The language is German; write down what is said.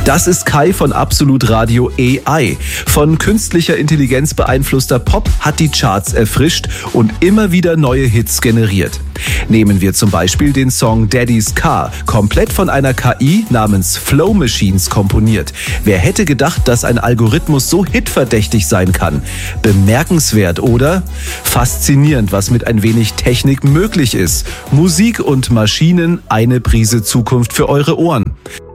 Das ist Kai von Absolut Radio AI. Von künstlicher Intelligenz beeinflusster Pop hat die Charts erfrischt und immer wieder neue Hits generiert. Nehmen wir zum Beispiel den Song Daddy's Car, komplett von einer KI namens Flow Machines komponiert. Wer hätte gedacht, dass ein Algorithmus so hitverdächtig sein kann? Bemerkenswert, oder? Faszinierend, was mit ein wenig Technik möglich ist. Musik und Maschinen, eine Prise Zukunft für eure Ohren.